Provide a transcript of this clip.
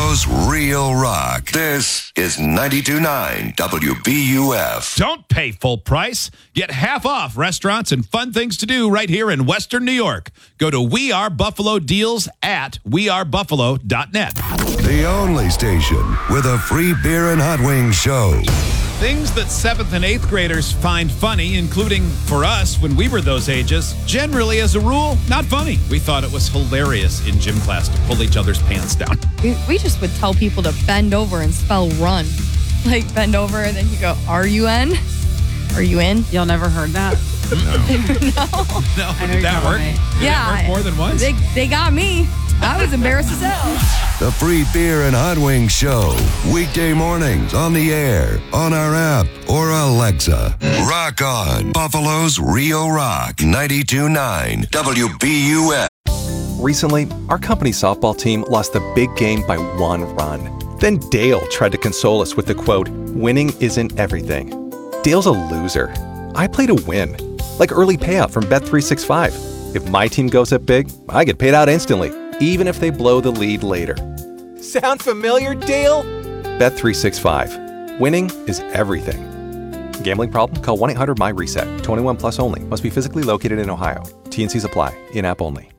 Buffalo's real rock. This is 92.9 WBUF. Don't pay full price. Get half off restaurants and fun things to do right here in Western New York. Go to We Are Buffalo deals at wearebuffalo.net. The only station with a free beer and hot wings show. Things that 7th and 8th graders find funny, including for us when we were those ages, generally as a rule, not funny. We thought it was hilarious in gym class to pull each other's pants down. We just would tell people to bend over and spell run. Like bend over and then you go, R-U-N? Are you in? Y'all never heard that? No, did that work? Did Yeah. it work more than once? They got me. I was embarrassed as hell. The free beer and hot wings show. Weekday mornings on the air, on our app, or Alexa. Rock on. Buffalo's Real Rock. 92.9 WBUF. Recently, our company softball team lost the big game by 1 run. Then Dale tried to console us with the quote, "Winning isn't everything." Dale's a loser. I play to win. Like early payout from Bet365. If my team goes up big, I get paid out instantly, even if they blow the lead later. Sound familiar, Dale? Bet365. Winning is everything. Gambling problem? Call 1-800-MY-RESET. 21 plus only. Must be physically located in Ohio. T&Cs apply. In-app only.